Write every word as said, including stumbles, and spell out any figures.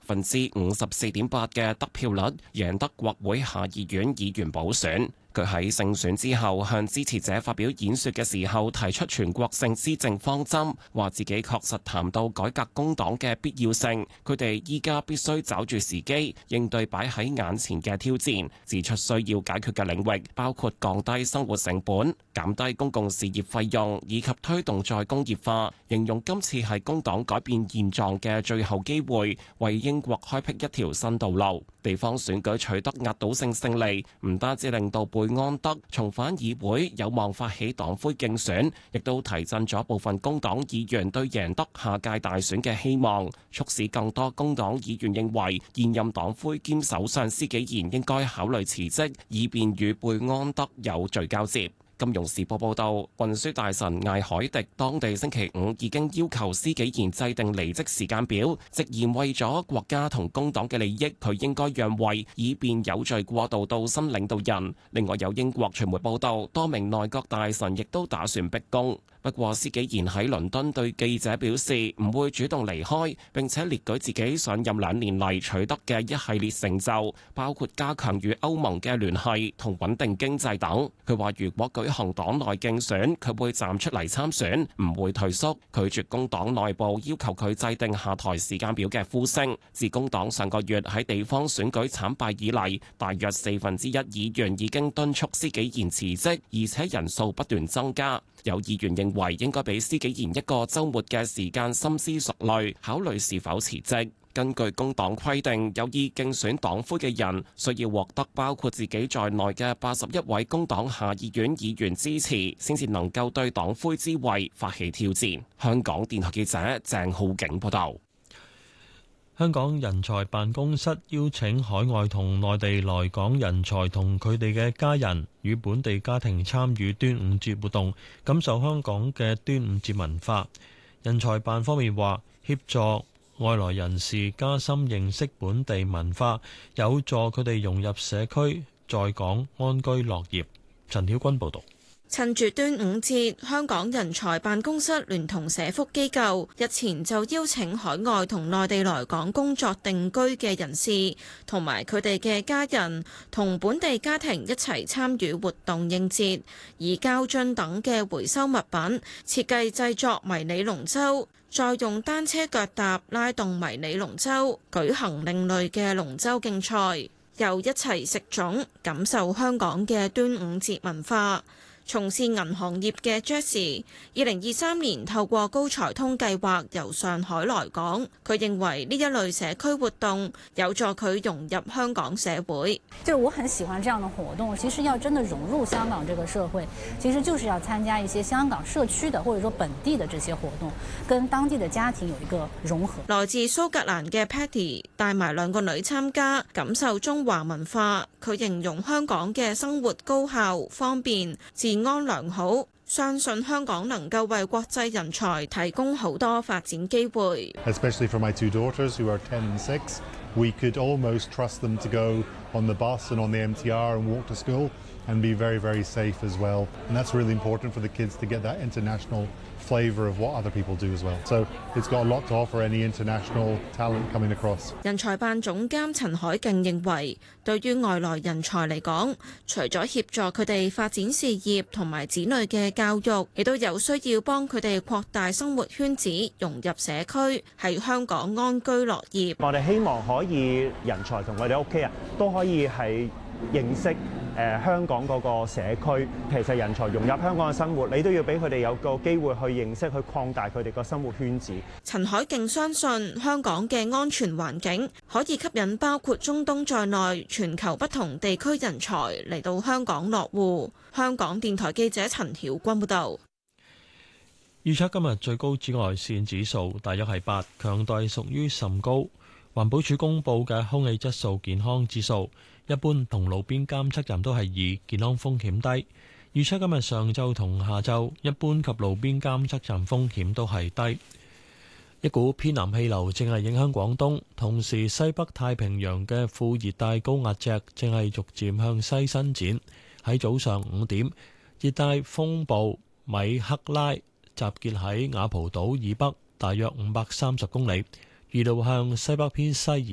分之五十四點八嘅得票率，贏得國會下議院議員補選。佢喺勝選之後向支持者發表演說嘅時候，提出全國性施政方針，話自己確實談到改革工黨嘅必要性。佢哋依家必須抓住時機，應對擺喺眼前嘅挑戰，指出需要解決嘅領域包括降低生活成本、減低公共事業費用以及推動再工業化。形容今次係工黨改變現狀嘅最後機會，為英國開闢一條新道路。地方選舉取得壓倒性勝利，唔單止令到貝安德重返議會有望發起黨魁競選，亦都提振咗部分工黨議員對贏得下屆大選嘅希望，促使更多工黨議員認為現任黨魁兼首相施紀賢應該考慮辭職，以便與貝安德有序交接。金融時報報道，運輸大臣艾海迪當地星期五已經要求施紀賢制定離職時間表，直言為咗國家同工黨嘅利益，佢應該讓位，以便有序過渡到新領導人。另外有英國傳媒報道，多名內閣大臣亦都打算逼宮。不過施紀賢喺倫敦對記者表示唔會主動離開，並且列舉自己上任兩年嚟取得嘅一系列成就，包括加強與歐盟嘅聯繫同穩定經濟等。佢話如果舉行黨內競選，佢會站出嚟參選，唔會退縮，拒絕工黨內部要求佢制定下台時間表嘅呼聲。自工黨上個月喺地方選舉慘敗以嚟，大約四分之一議員已經敦促施紀賢辭職，而且人數不斷增加。有議員認為應該俾施紀賢一個週末嘅時間深思熟慮，考慮是否辭職。根據工黨規定，有意競選黨魁嘅人需要獲得包括自己在內嘅八十一位工黨下議院議員支持，先至能夠對黨魁之位發起挑戰。香港電台記者鄭浩景報道。 香港人才辦公室邀請海外同內地來港人才同佢哋嘅家人與本地家庭參與端午節活動，感受香港嘅端午節文化。人才辦方面話，協助外來人士加深認識本地文化，有助佢哋融入社區，在港安居樂業。陳曉君報導。 趁住端午節，香港人才辦公室聯同社福機構日前就邀請海外同內地來港工作定居嘅人士同埋佢哋嘅家人同本地家庭一齊參與活動應節，以膠樽等嘅回收物品設計製作迷你龍舟，再用單車腳踏拉動迷你龍舟，舉行另類嘅龍舟競賽，又一齊食粽，感受香港嘅端午節文化。從事銀行業嘅 Jessie， 二零二三年透過高才通計劃由上海來港，佢認為呢一類社區活動有助佢融入香港社會。 就是我很喜歡這樣的活動，其實要真的融入香港這個社會，其實就是要參加一些香港社區的或者說本地的這些活動，跟當地的家庭有一個融合。 來自蘇格蘭嘅 Patty 帶埋兩個女參加，感受中華文化。佢形容香港嘅生活高效、方便、治安良好，相信香港能夠為國際人才提供好多發展機會。 Especially for my two daughters who are ten and six, we could almost trust them to go on the bus and on the M T R and walk to school and be very, very safe as well. And that's really important for the kids to get that international flavour of what other people do as well. So it's got a lot to offer any international talent coming across. 人才辦總監陳海勁認為，對於外來人才嚟講，除咗協助佢哋發展事業同埋子女嘅教育，亦都有需要幫佢哋擴大生活圈子，融入社區，喺香港安居樂業。 我哋希望可以人才同佢哋屋企人都可以係認識誒香港嗰個社區，其實人才融入香港嘅生活，你都要俾佢哋有個機會去認識，去擴大佢哋個生活圈子。 陳海勁相信香港嘅安全環境可以吸引包括中東在內全球不同地區人才嚟到香港落戶。香港電台記者陳曉君報導。 預測今日最高紫外線指數大約係八，強度屬於甚高。環保署公布嘅空氣質素健康指數，一般同路邊監測站都係二，健康風險低。預測今日上晝同下晝，一般及路邊監測站風險都係低。一股偏南氣流正係影響廣東，同時西北太平洋嘅副熱帶高壓脊正係逐漸向西伸展。喺早上五點，熱帶風暴米克拉集結喺雅蒲島以北大約五百三十公里，預料向西北偏西移。